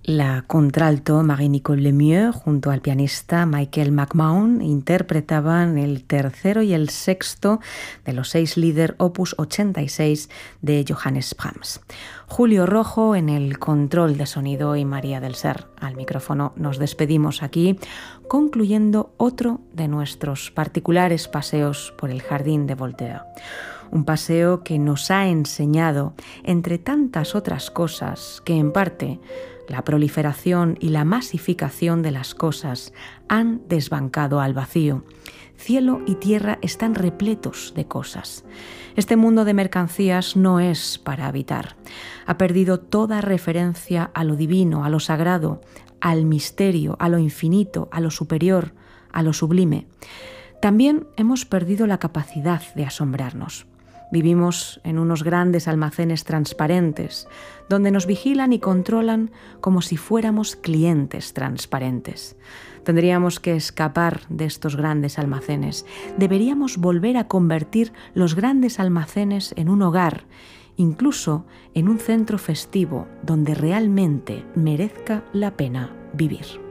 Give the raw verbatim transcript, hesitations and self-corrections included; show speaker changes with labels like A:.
A: La contralto Marie-Nicole Lemieux junto al pianista Michael McMahon interpretaban el tercero y el sexto de los seis Lieder opus ochenta y seis de Johannes Brahms. Julio Rojo en el control de sonido y María del Ser al micrófono. Nos despedimos aquí concluyendo otro de nuestros particulares paseos por el jardín de Voltaire. Un paseo que nos ha enseñado, entre tantas otras cosas, que en parte la proliferación y la masificación de las cosas han desbancado al vacío. Cielo y tierra están repletos de cosas. Este mundo de mercancías no es para habitar. Ha perdido toda referencia a lo divino, a lo sagrado, al misterio, a lo infinito, a lo superior, a lo sublime. También hemos perdido la capacidad de asombrarnos. Vivimos en unos grandes almacenes transparentes, donde nos vigilan y controlan como si fuéramos clientes transparentes. Tendríamos que escapar de estos grandes almacenes. Deberíamos volver a convertir los grandes almacenes en un hogar, incluso en un centro festivo donde realmente merezca la pena vivir.